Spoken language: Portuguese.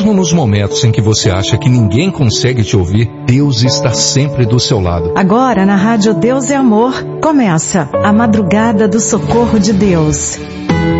Mesmo nos momentos em que você acha que ninguém consegue te ouvir, Deus está sempre do seu lado. Agora na Rádio Deus é Amor, começa a Madrugada do Socorro de Deus.